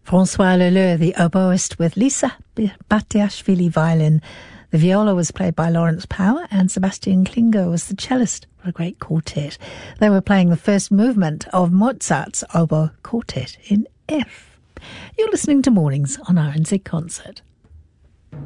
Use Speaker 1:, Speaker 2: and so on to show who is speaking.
Speaker 1: Francois Leleu, the oboist, with Lisa Batiashvili violin. The viola was played by Lawrence Power, and Sebastian Klinger was the cellist. What a great quartet. They were playing the first movement of Mozart's oboe quartet in F. You're listening to Mornings on RNZ Concert.